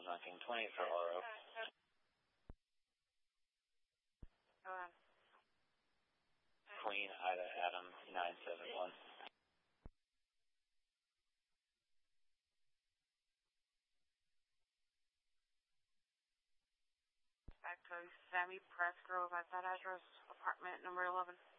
1920 for RO. Queen Ida Adam 971. Echo Sammy Pressgrove at that address, apartment number 11.